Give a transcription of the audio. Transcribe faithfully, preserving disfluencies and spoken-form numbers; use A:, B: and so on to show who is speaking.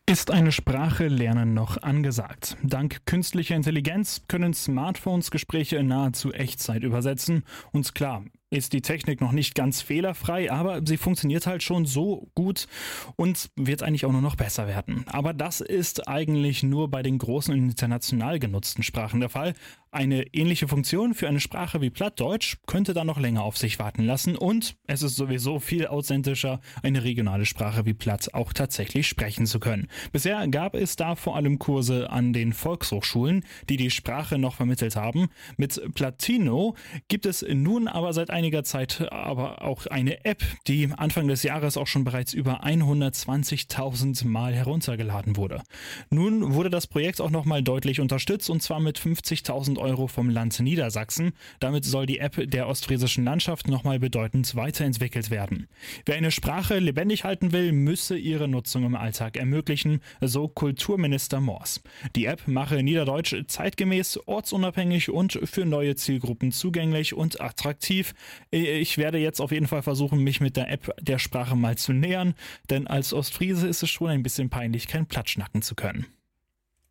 A: Ist eine Sprache lernen noch angesagt? Dank künstlicher Intelligenz können Smartphones Gespräche in nahezu Echtzeit übersetzen. Und klar, ist die Technik noch nicht ganz fehlerfrei, aber sie funktioniert halt schon so gut und wird eigentlich auch nur noch besser werden. Aber das ist eigentlich nur bei den großen und international genutzten Sprachen der Fall. Eine ähnliche Funktion für eine Sprache wie Plattdeutsch könnte dann noch länger auf sich warten lassen und es ist sowieso viel authentischer, eine regionale Sprache wie Platt auch tatsächlich sprechen zu können. Bisher gab es da vor allem Kurse an den Volkshochschulen, die die Sprache noch vermittelt haben. Mit Platino gibt es nun aber seit einiger Zeit aber auch eine App, die Anfang des Jahres auch schon bereits über hundertzwanzigtausend Mal heruntergeladen wurde. Nun wurde das Projekt auch nochmal deutlich unterstützt und zwar mit fünfzigtausend Euro vom Land Niedersachsen. Damit soll die App der ostfriesischen Landschaft nochmal bedeutend weiterentwickelt werden. Wer eine Sprache lebendig halten will, müsse ihre Nutzung im Alltag ermöglichen, so Kulturminister Mors. Die App mache Niederdeutsch zeitgemäß, ortsunabhängig und für neue Zielgruppen zugänglich und attraktiv. Ich werde jetzt auf jeden Fall versuchen, mich mit der App der Sprache mal zu nähern, denn als Ostfriese ist es schon ein bisschen peinlich, kein Platt schnacken zu können.